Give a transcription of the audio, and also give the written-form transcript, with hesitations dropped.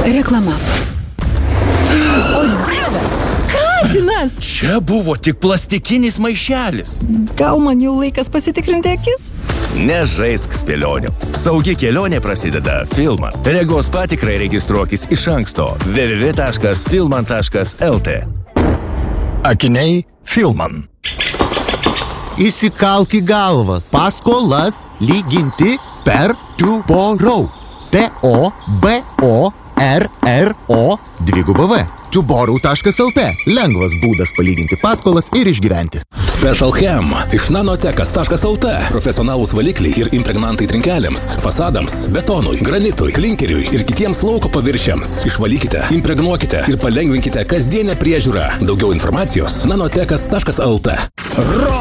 Reklama. O Dieve, katinas! Čia buvo tik plastikinis maišelis. Gal man jau laikas pasitikrinti akis? Nežaisk spėlionių. Saugi kelionė prasideda Filman. Regos patikrai registruokis iš anksto www.filman.lt. Akiniai Filman. Įsikalk į galvą. Paskolas lyginti per Tuborou. T-O-B-O-R-R-O Tuborou.lt. Lengvas būdas palyginti paskolas ir išgyventi. Special Chem iš nanotekas.lt. Profesionalūs valikliai ir impregnantai trinkelėms, fasadams, betonui, granitui, klinkeriui ir kitiems lauko paviršiams. Išvalykite, impregnuokite ir palengvinkite kasdienę priežiūrą. Daugiau informacijos nanotekas.lt.